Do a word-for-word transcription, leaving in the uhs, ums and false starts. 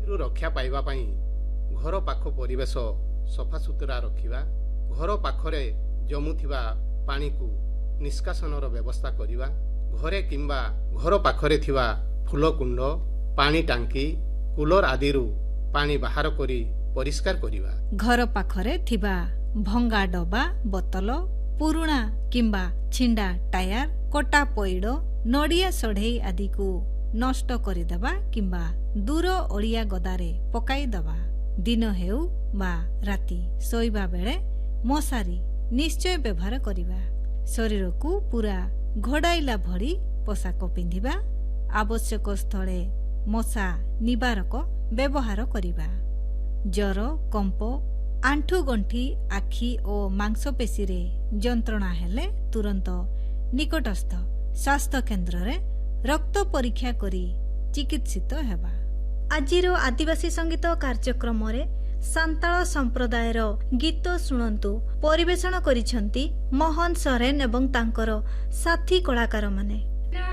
ରକ୍ଷା ପାଇବା ପାଇଁ ଘର ପାଖ ପରିବେଶ ସଫାସୁତୁରା ରଖିବା, ଘର ପାଖରେ ଜମୁଥିବା ପାଣିକୁ ନିଷ୍କାସନର ବ୍ୟବସ୍ଥା କରିବା, ଘରେ କିମ୍ବା ଘର ପାଖରେ ଥିବା ଫୁଲକୁଣ୍ଡ, ପାଣି ଟାଙ୍କି, କୁଲର ଆଦିରୁ ପାଣି ବାହାର କରି ପରିଷ୍କାର କରିବା। ଘର ପାଖରେ ଥିବା ଭଙ୍ଗା ଡବା, ବୋତଲ, ପୁରୁଣା କିମ୍ବା ଛିଣ୍ଡା ଟାୟାର, କଟା ପଇଡ଼, ନଡ଼ିଆ ସଢ଼େଇ ଆଦିକୁ ନଷ୍ଟ କରିଦେବା କିମ୍ବା ଦୂର ଅଳିଆ ଗଦାରେ ପକାଇଦେବା। ଦିନ ହେଉ ବା ରାତି ଶୋଇବା ବେଳେ ମଶାରୀ ନିଶ୍ଚୟ ବ୍ୟବହାର କରିବା। ଶରୀରକୁ ପୁରା ଘୋଡ଼ାଇଲା ଭଳି ପୋଷାକ ପିନ୍ଧିବା। ଆବଶ୍ୟକ ସ୍ଥଳେ ମଶା ନିବାରକ ବ୍ୟବହାର କରିବା। ଜ୍ୱର, କମ୍ପ, ଆଣ୍ଠୁଗଣ୍ଠି, ଆଖି ଓ ମାଂସପେଶୀରେ ଯନ୍ତ୍ରଣା ହେଲେ ତୁରନ୍ତ ନିକଟସ୍ଥ ସ୍ୱାସ୍ଥ୍ୟ କେନ୍ଦ୍ରରେ ରକ୍ତ ପରୀକ୍ଷା କରି ଚିକିତ୍ସିତ ହେବା। ଆଜିର ଆଦିବାସୀ ସଙ୍ଗୀତ କାର୍ଯ୍ୟକ୍ରମରେ ସାନ୍ତାଳ ସମ୍ପ୍ରଦାୟର ଗୀତ ଶୁଣନ୍ତୁ ପରିବେଷଣ କରିଛନ୍ତି ମୋହନ ସରେନ ଏବଂ ତାଙ୍କର ସାଥୀ କଳାକାରମାନେ।